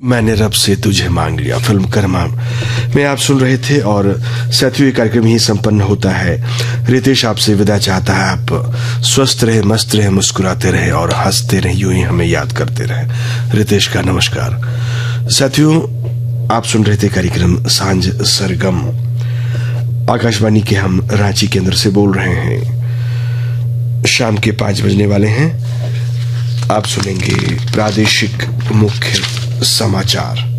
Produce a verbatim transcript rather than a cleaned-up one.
मैंने रब से तुझे मांग लिया फिल्म कर्मा में आप सुन रहे थे। और साथियों, ये कार्यक्रम ही संपन्न होता है। रितेश आपसे विदा चाहता है। आप स्वस्थ रहे, मस्त रहे, मुस्कुराते रहे और हंसते रहे, यूं ही हमें याद करते रहे। रितेश का नमस्कार। साथियों, आप सुन रहे थे कार्यक्रम सांझ सरगम। आकाशवाणी के हम रांची केंद्र से बोल रहे हैं। शाम के पांच बजने वाले हैं। आप सुनेंगे प्रादेशिक मुख्य समाचार।